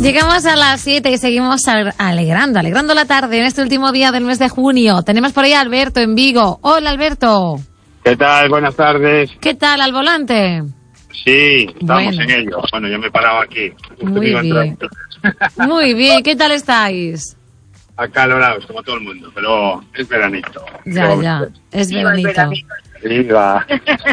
Llegamos a las 7 y seguimos alegrando la tarde en este último día del mes de junio. Tenemos por ahí a Alberto en Vigo. Hola, Alberto. ¿Qué tal? Buenas tardes. ¿Qué tal, al volante? Sí, estamos en ello. Bueno, yo me he parado aquí. Muy bien. Muy bien. ¿Qué tal estáis? Acalorados, como todo el mundo, pero es veranito. Ya, es veranito. Viva.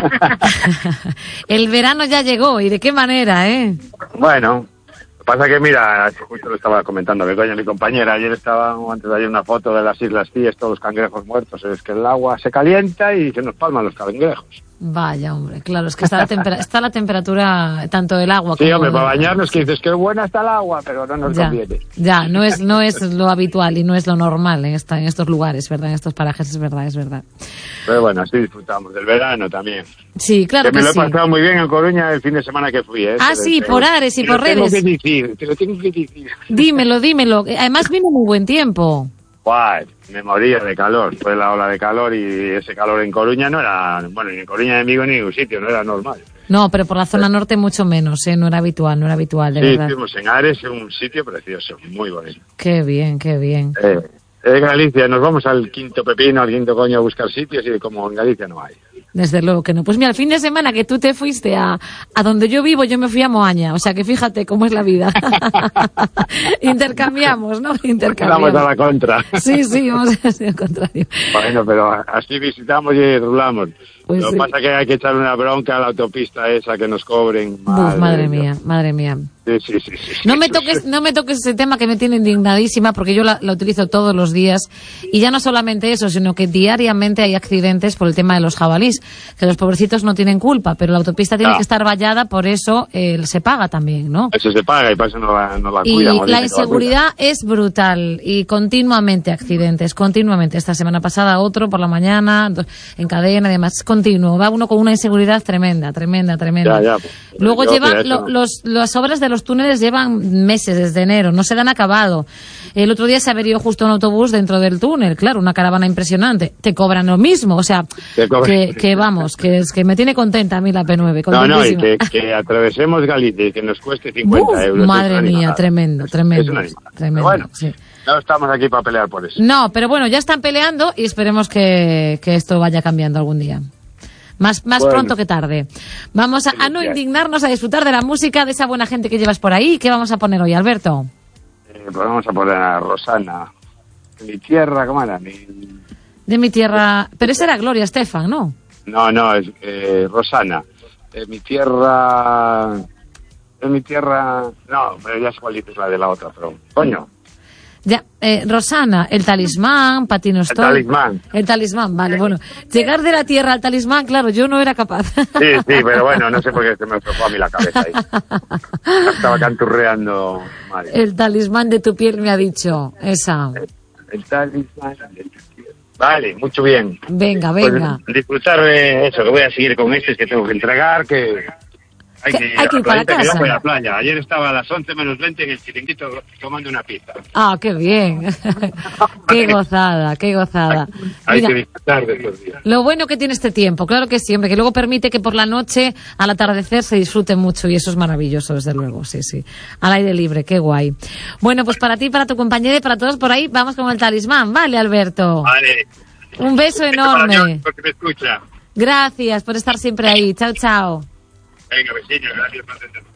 El verano ya llegó, ¿y de qué manera, eh? Bueno, lo que pasa que, mira, justo lo estaba comentando Begoña, mi compañera, antes de ayer una foto de las Islas Cíes, todos los cangrejos muertos. Es que el agua se calienta y se nos palman los cangrejos. Vaya, hombre, claro, es que está la temperatura, tanto del agua sí, como... Sí, hombre, para bañarnos que dices que buena está el agua, pero no nos conviene. Ya, no es lo habitual y no es lo normal en estos lugares, ¿verdad? En estos parajes, es verdad. Pero bueno, así disfrutamos del verano también. Sí, claro que sí. Me lo he pasado muy bien en Coruña el fin de semana que fui, ¿eh? Ah, sí, por Ares y por Redes. Te lo tengo que decir. Dímelo. Además vino muy buen tiempo. Guay, me moría de calor, fue la ola de calor y ese calor en Coruña no era, bueno, ni en Coruña de Vigo ni en ningún sitio, no era normal. No, pero por la zona norte mucho menos, no era habitual, de verdad. Sí, estuvimos en Ares, un sitio precioso, muy bonito. Qué bien. Galicia, nos vamos al Quinto Pepino, al Quinto Coño a buscar sitios y como en Galicia no hay. Desde luego que no. Pues mira, el fin de semana que tú te fuiste a donde yo vivo, yo me fui a Moaña. O sea que fíjate cómo es la vida. Intercambiamos, ¿no? Vamos a la contra. Sí, vamos a hacer lo contrario. Bueno, pero así visitamos y rulamos. Pues lo que pasa es que hay que echar una bronca a la autopista esa que nos cobren. Madre mía. Sí. No me toques ese tema que me tiene indignadísima porque yo la utilizo todos los días y ya no solamente eso, sino que diariamente hay accidentes por el tema de los jabalís, que los pobrecitos no tienen culpa, pero la autopista tiene que estar vallada, por eso se paga también, ¿no? Eso se paga y para eso no la cuidan. Y la inseguridad es brutal y continuamente accidentes, continuamente. Esta semana pasada otro por la mañana, en cadena y demás, continuo. Va uno con una inseguridad tremenda. Ya. Luego las obras de los túneles llevan meses, desde enero, no se han acabado. El otro día se averió justo un autobús dentro del túnel, claro, una caravana impresionante. Te cobran lo mismo, o sea, que es que me tiene contenta a mí la P9. No, y que atravesemos Galicia y que nos cueste 50 euros. Madre mía, tremendo. Bueno, sí. No estamos aquí para pelear por eso. No, pero bueno, ya están peleando y esperemos que esto vaya cambiando algún día. Más pronto que tarde. Vamos a no indignarnos, a disfrutar de la música, de esa buena gente que llevas por ahí. ¿Qué vamos a poner hoy, Alberto? Pues vamos a poner a Rosana. Mi tierra, ¿cómo era? De mi tierra... Pero esa era Gloria Estefan, ¿no? No, es Rosana. Mi tierra... No, pero ya sé cuál dices la de la otra, pero... Coño. Ya, Rosana, el talismán, Patino Stoll. El talismán, vale, bueno. Llegar de la tierra al talismán, claro, yo no era capaz. Sí, pero bueno, no sé por qué se me tocó a mí la cabeza ahí. Estaba canturreando. Madre. El talismán de tu piel me ha dicho, esa. El talismán de tu piel. Vale, mucho bien. Venga. Pues disfrutar de eso, que voy a seguir con que tengo que entregar, que... Hay que ir para casa. Voy a la playa. Ayer estaba a las 11 menos 20 en el chiringuito tomando una pizza. Ah, qué bien. Qué gozada. Hay que disfrutar de estos días. Lo bueno que tiene este tiempo, claro que siempre, que luego permite que por la noche, al atardecer, se disfrute mucho y eso es maravilloso, desde luego, sí. Al aire libre, qué guay. Bueno, pues para ti, para tu compañera y para todos por ahí, vamos con el talismán, ¿vale, Alberto? Vale. Un beso enorme. Porque me escucha. Gracias por estar siempre ahí. Chao. Venga, vecinos, gracias por atenderme.